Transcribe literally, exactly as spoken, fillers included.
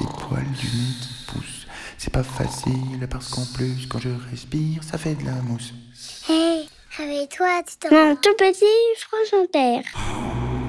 des poils du nez qui poussent. C'est pas facile parce qu'en plus, quand je respire, ça fait de la mousse. Hé, hey, réveille-toi, tu t'en... Mon tout petit France Inter.